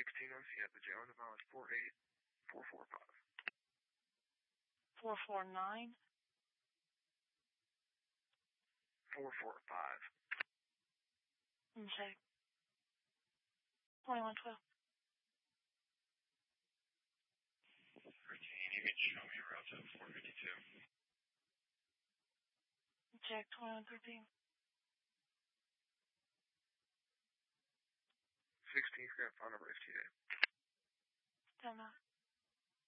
16 OC at the jail. The mileage 48445. 449? 445. Okay. 2112. Routine, you can show me route to 452. Check 2113. 16th, got phone number FTA. Stand by.